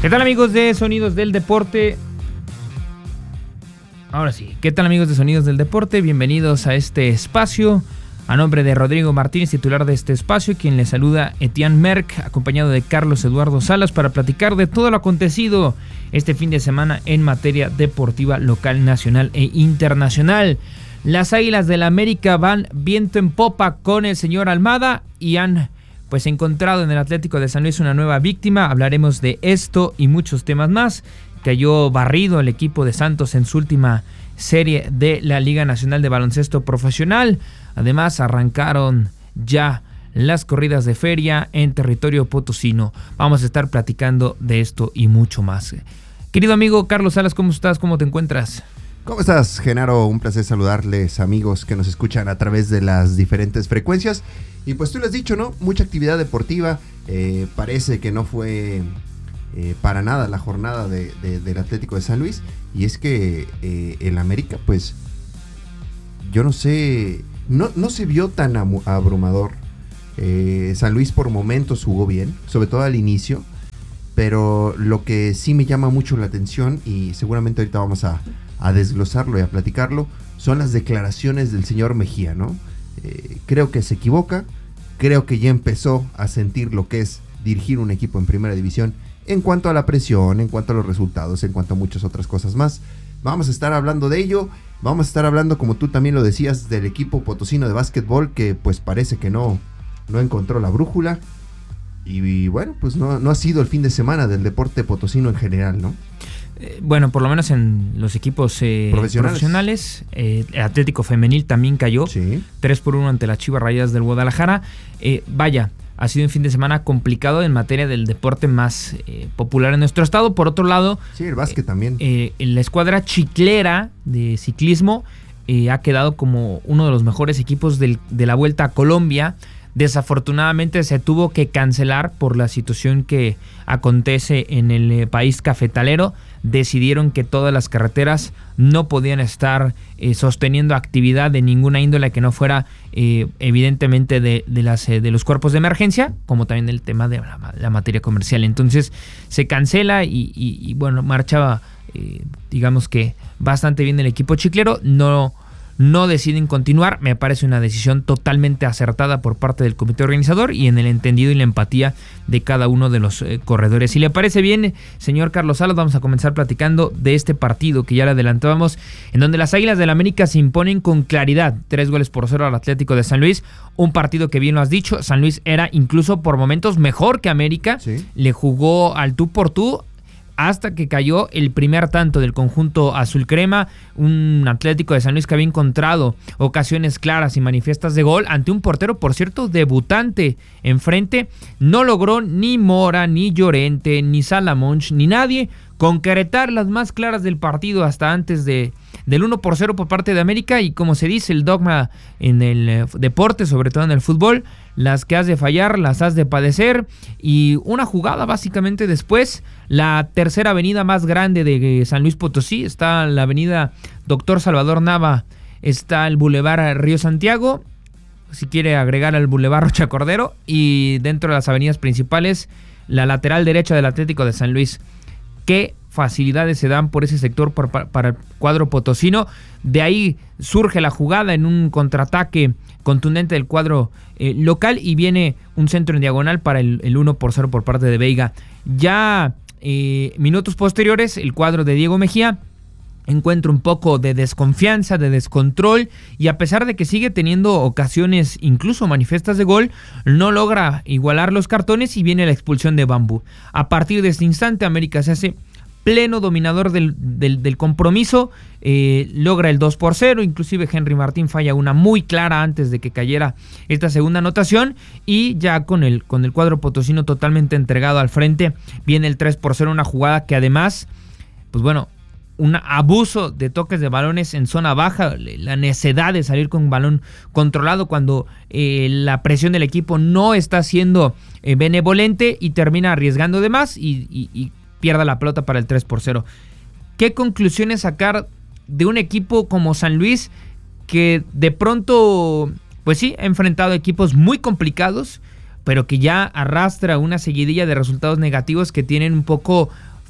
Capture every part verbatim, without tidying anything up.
¿Qué tal, amigos de Sonidos del Deporte? Ahora sí, ¿qué tal, amigos de Sonidos del Deporte? Bienvenidos a este espacio. A nombre de Rodrigo Martínez, titular de este espacio, quien les saluda, Etienne Merck, acompañado de Carlos Eduardo Salas, para platicar de todo lo acontecido este fin de semana en materia deportiva local, nacional e internacional. Las Águilas del América van viento en popa con el señor Almada y han pues encontrado en el Atlético de San Luis una nueva víctima. Hablaremos de esto y muchos temas más. Cayó barrido el equipo de Santos en su última serie de la Liga Nacional de Baloncesto Profesional. Además, arrancaron ya las corridas de feria en territorio potosino. Vamos a estar platicando de esto y mucho más. Querido amigo Carlos Salas, ¿cómo estás? ¿Cómo te encuentras? ¿Cómo estás, Genaro? Un placer saludarles, amigos que nos escuchan a través de las diferentes frecuencias. Y pues tú lo has dicho, ¿no? Mucha actividad deportiva. Eh, parece que no fue eh, para nada la jornada de, de, del Atlético de San Luis. Y es que eh, el América, pues, yo no sé, no, no se vio tan abrumador. Eh, San Luis por momentos jugó bien, sobre todo al inicio. Pero lo que sí me llama mucho la atención, y seguramente ahorita vamos a, a desglosarlo y a platicarlo, son las declaraciones del señor Mejía, ¿no? Eh, creo que se equivoca, creo que ya empezó a sentir lo que es dirigir un equipo en primera división en cuanto a la presión, en cuanto a los resultados, en cuanto a muchas otras cosas más. Vamos a estar hablando de ello, vamos a estar hablando, como tú también lo decías, del equipo potosino de básquetbol, que pues parece que no, no encontró la brújula. Y bueno, pues no, no ha sido el fin de semana del deporte potosino en general, ¿no? Eh, bueno, por lo menos en los equipos eh, profesionales, profesionales eh, el Atlético Femenil también cayó, sí. tres por uno ante las Chivas Rayadas del Guadalajara. Eh, vaya, ha sido un fin de semana complicado en materia del deporte más eh, popular en nuestro estado. Por otro lado, sí, el básquet eh, también. Eh, la escuadra chiclera de ciclismo eh, ha quedado como uno de los mejores equipos del, de la Vuelta a Colombia. Desafortunadamente se tuvo que cancelar por la situación que acontece en el eh, país cafetalero. Decidieron que todas las carreteras no podían estar eh, sosteniendo actividad de ninguna índole que no fuera eh, evidentemente de, de, las, eh, de los cuerpos de emergencia, como también el tema de la, la materia comercial. Entonces se cancela y, y, y bueno, marchaba eh, digamos que bastante bien el equipo chiclero. No No deciden continuar. Me parece una decisión totalmente acertada por parte del comité organizador y en el entendido y la empatía de cada uno de los eh, corredores. Si le parece bien, señor Carlos Salas, vamos a comenzar platicando de este partido que ya le adelantábamos, en donde las Águilas del América se imponen con claridad, tres goles por cero al Atlético de San Luis. Un partido que, bien lo has dicho, San Luis era incluso por momentos mejor que América. Sí. Le jugó al tú por tú, hasta que cayó el primer tanto del conjunto azul crema, un Atlético de San Luis que había encontrado ocasiones claras y manifiestas de gol ante un portero, por cierto, debutante enfrente. No logró ni Mora, ni Llorente, ni Salamonch, ni nadie concretar las más claras del partido hasta antes de, del uno por cero por parte de América. Y como se dice el dogma en el eh, deporte, sobre todo en el fútbol, las que has de fallar, las has de padecer. Y una jugada básicamente después, la tercera avenida más grande de San Luis Potosí, está la avenida Doctor Salvador Nava, está el Boulevard Río Santiago, si quiere agregar al Boulevard Rocha Cordero, y dentro de las avenidas principales, la lateral derecha del Atlético de San Luis. ¿Qué facilidades se dan por ese sector por, para, para el cuadro potosino? De ahí surge la jugada en un contraataque contundente del cuadro eh, local y viene un centro en diagonal para el, el uno por cero por parte de Veiga. Ya eh, minutos posteriores, el cuadro de Diego Mejía encuentra un poco de desconfianza, de descontrol, y a pesar de que sigue teniendo ocasiones incluso manifiestas de gol, no logra igualar los cartones y viene la expulsión de Bambú. A partir de este instante, América se hace pleno dominador del, del, del compromiso, eh, logra el dos por cero, inclusive Henry Martín falla una muy clara antes de que cayera esta segunda anotación, y ya con el, con el cuadro potosino totalmente entregado al frente, viene el tres por cero, una jugada que además, pues bueno, un abuso de toques de balones en zona baja, la necedad de salir con un balón controlado cuando eh, la presión del equipo no está siendo eh, benevolente, y termina arriesgando de más y, y, y pierda la pelota para el tres por cero. ¿Qué conclusiones sacar de un equipo como San Luis, que de pronto, pues sí, ha enfrentado equipos muy complicados, pero que ya arrastra una seguidilla de resultados negativos que tienen un poco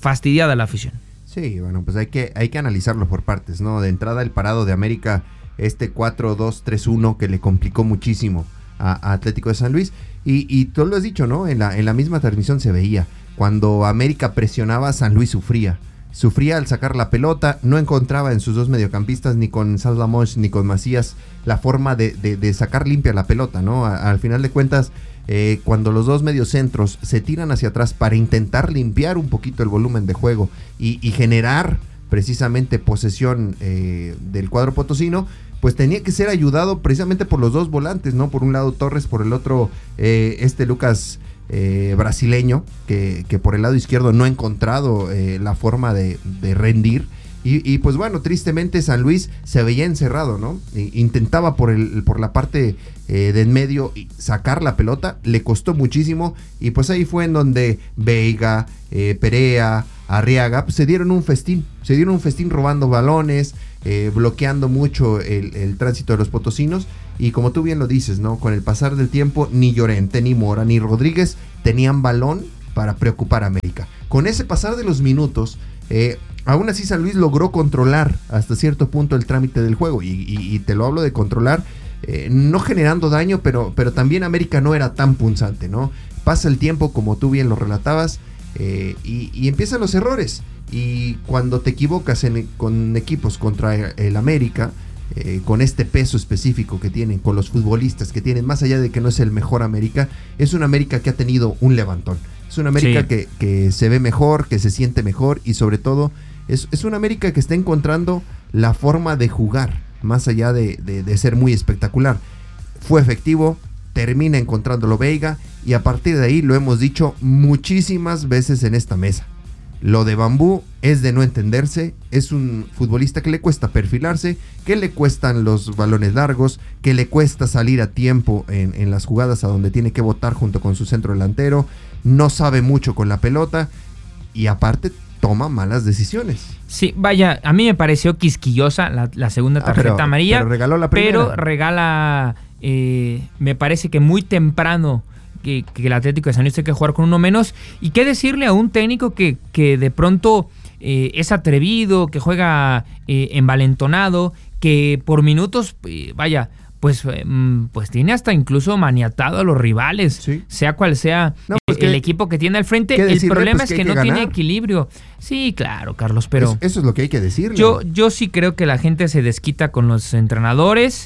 fastidiada la afición. Sí, bueno, pues hay que, hay que analizarlo por partes, ¿no? De entrada, el parado de América, este cuatro dos tres uno que le complicó muchísimo a, a Atlético de San Luis. Y, y tú lo has dicho, ¿no? En la, en la misma transmisión se veía. Cuando América presionaba, San Luis sufría. Sufría al sacar la pelota, no encontraba en sus dos mediocampistas, ni con Salamos ni con Macías, la forma de, de, de sacar limpia la pelota, ¿no? A, al final de cuentas, eh, cuando los dos mediocentros se tiran hacia atrás para intentar limpiar un poquito el volumen de juego y, y generar precisamente posesión eh, del cuadro potosino, pues tenía que ser ayudado precisamente por los dos volantes, ¿no? Por un lado Torres, por el otro eh, este Lucas eh, brasileño, que, que por el lado izquierdo no ha encontrado eh, la forma de, de rendir. Y, y pues bueno, tristemente San Luis se veía encerrado, ¿no? E, intentaba por, el, por la parte eh, de en medio sacar la pelota, le costó muchísimo, y pues ahí fue en donde Veiga, eh, Perea, Arriaga, pues se dieron un festín, se dieron un festín robando balones, eh, bloqueando mucho el, el tránsito de los potosinos, y como tú bien lo dices, ¿no? Con el pasar del tiempo, ni Llorente, ni Mora, ni Rodríguez tenían balón para preocupar a América. Con ese pasar de los minutos, eh, aún así San Luis logró controlar hasta cierto punto el trámite del juego, y, y, y te lo hablo de controlar, eh, no generando daño, pero, pero también América no era tan punzante, ¿no? Pasa el tiempo, como tú bien lo relatabas, eh, y, y empiezan los errores, y cuando te equivocas en, con equipos contra el América, eh, con este peso específico que tienen, con los futbolistas que tienen, más allá de que no es el mejor América, es una América que ha tenido un levantón, es una América sí. que, que se ve mejor, que se siente mejor, y sobre todo es, es una América que está encontrando la forma de jugar, más allá de, de, de ser muy espectacular. Fue efectivo, termina encontrándolo Veiga, y a partir de ahí lo hemos dicho muchísimas veces en esta mesa. Lo de Bambú es de no entenderse, es un futbolista que le cuesta perfilarse, que le cuestan los balones largos, que le cuesta salir a tiempo en, en las jugadas a donde tiene que botar junto con su centro delantero, no sabe mucho con la pelota, y aparte toma malas decisiones. Sí, vaya, a mí me pareció quisquillosa la, la segunda tarjeta ah, pero, amarilla, pero regaló la primera. Pero regala, eh, me parece que muy temprano, Que, que el Atlético de San Luis tiene que jugar con uno menos, y qué decirle a un técnico que, que de pronto eh, es atrevido, que juega eh, envalentonado, que por minutos, eh, vaya, pues, eh, pues tiene hasta incluso maniatado a los rivales, sí. sea cual sea no, pues el, que, el equipo que tiene al frente. El decirle, problema pues, es que, que no que tiene equilibrio. Sí, claro, Carlos, pero... Eso, eso es lo que hay que decirle. Yo, yo sí creo que la gente se desquita con los entrenadores,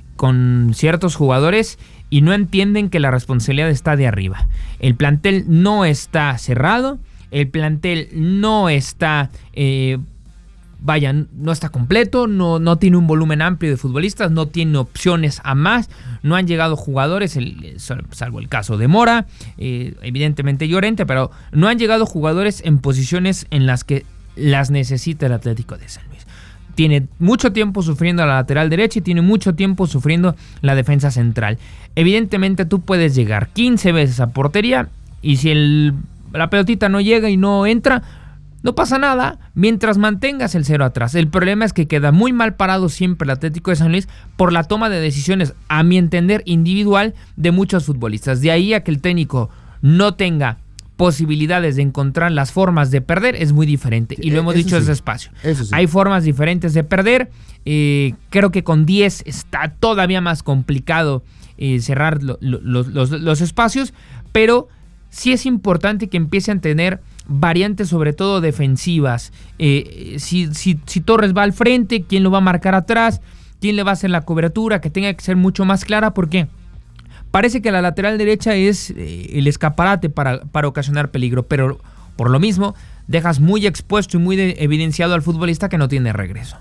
con ciertos jugadores, y no entienden que la responsabilidad está de arriba. El plantel no está cerrado, el plantel no está, eh, vaya, no está completo, no, no tiene un volumen amplio de futbolistas, no tiene opciones a más, no han llegado jugadores, el, salvo el caso de Mora, eh, evidentemente Llorente, pero no han llegado jugadores en posiciones en las que las necesita el Atlético de San Luis. Tiene mucho tiempo sufriendo la lateral derecha y tiene mucho tiempo sufriendo la defensa central. Evidentemente tú puedes llegar quince veces a portería, y si el, la pelotita no llega y no entra, no pasa nada mientras mantengas el cero atrás. El problema es que queda muy mal parado siempre el Atlético de San Luis por la toma de decisiones, a mi entender, individual de muchos futbolistas. De ahí a que el técnico no tenga posibilidades de encontrar las formas de perder es muy diferente, y lo hemos eso dicho sí. desde espacio. Eso sí. Hay formas diferentes de perder, eh, creo que con diez está todavía más complicado eh, cerrar lo, lo, los, los espacios, pero sí es importante que empiecen a tener variantes, sobre todo defensivas. Eh, si, si, si Torres va al frente, ¿quién lo va a marcar atrás? ¿Quién le va a hacer la cobertura? Que tenga que ser mucho más clara, porque parece que la lateral derecha es eh, el escaparate para, para ocasionar peligro, pero por lo mismo dejas muy expuesto y muy de, evidenciado al futbolista que no tiene regreso.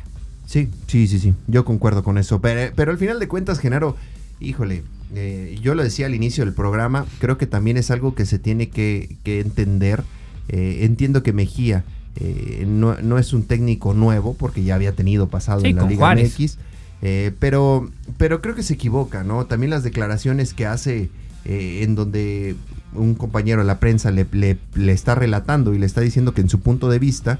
Sí, sí, sí, sí, yo concuerdo con eso, pero, pero al final de cuentas, Genaro, híjole, eh, yo lo decía al inicio del programa, creo que también es algo que se tiene que, que entender. Eh, entiendo que Mejía eh, no, no es un técnico nuevo, porque ya había tenido pasado sí, en la Liga Juárez. M X, Eh, pero, pero creo que se equivoca, ¿no? También las declaraciones que hace eh, en donde un compañero de la prensa le, le, le está relatando y le está diciendo que en su punto de vista,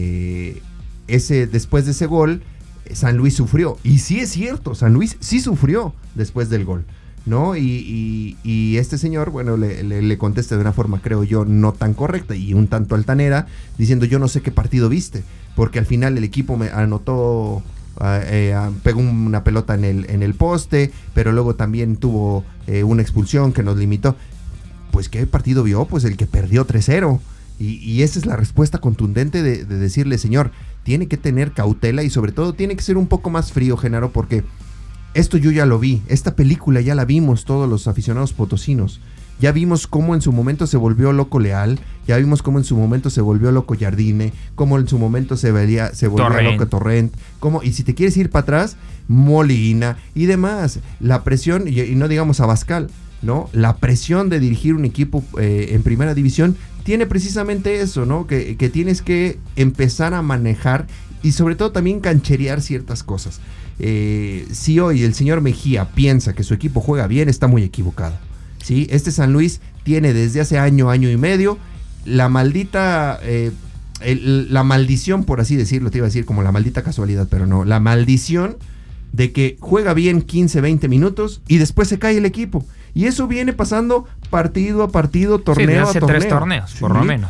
eh, ese, después de ese gol, San Luis sufrió. Y sí es cierto, San Luis sí sufrió después del gol. ¿no? Y, y, y este señor, bueno, le, le, le contesta de una forma, creo yo, no tan correcta y un tanto altanera, diciendo, yo no sé qué partido viste, porque al final el equipo me anotó, eh, eh, pegó una pelota en el, en el poste, pero luego también tuvo eh, una expulsión que nos limitó. Pues, ¿qué partido vio? Pues el que perdió tres cero. Y, y esa es la respuesta contundente de, de decirle, señor, tiene que tener cautela y sobre todo tiene que ser un poco más frío, Genaro, porque esto yo ya lo vi, esta película ya la vimos todos los aficionados potosinos. Ya vimos cómo en su momento se volvió loco Leal, ya vimos cómo en su momento se volvió loco Jardine, cómo en su momento se, veía, se volvió Torrent. loco Torrent, cómo, y si te quieres ir para atrás, Molina y demás. La presión, y, y no digamos Abascal, ¿no? La presión de dirigir un equipo eh, en primera división tiene precisamente eso, ¿no? Que, que tienes que empezar a manejar y sobre todo también cancherear ciertas cosas. Eh, si hoy el señor Mejía piensa que su equipo juega bien, está muy equivocado. ¿Sí? Este San Luis tiene desde hace año, año y medio, la maldita, eh, el, la maldición, por así decirlo, te iba a decir como la maldita casualidad, pero no, la maldición de que juega bien quince, veinte minutos y después se cae el equipo. Y eso viene pasando partido a partido, torneo sí, hace a torneo. tres torneos, sí. por lo menos.